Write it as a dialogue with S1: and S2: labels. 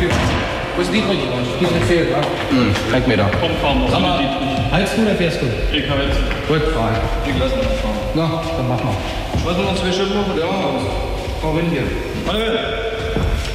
S1: Wo ist Dietrich? Dietrich fehlt, wa? Zeig mir da.
S2: Komm, fahren wir.
S1: Sag mal, heilst du oder fährst du?
S2: Ich heiz.
S1: Gut, fahr.
S2: Ich lass mal fahren.
S1: Na, dann mach mal.
S2: Was noch 2 Stunden noch? Ja,
S1: Frau Wind hier.
S2: Warte.